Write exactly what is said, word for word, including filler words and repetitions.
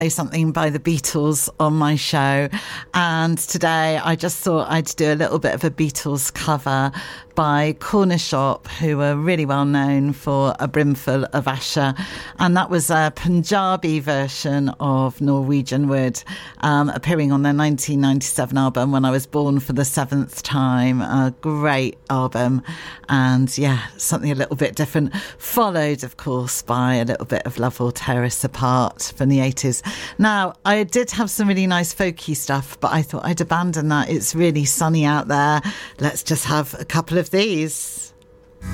something by the Beatles on my show, and today I just thought I'd do a little bit of a Beatles cover by Corner Shop, who are really well known for A Brimful of Asher, and that was a Punjabi version of Norwegian Wood, um, appearing on their nineteen ninety-seven album When I Was Born for the Seventh Time. A great album, and yeah, something a little bit different, followed of course by a little bit of Love Will Tear Us Apart from the eighties. Now, I did have some really nice folky stuff, but I thought I'd abandon that. It's really sunny out there. Let's just have a couple of these.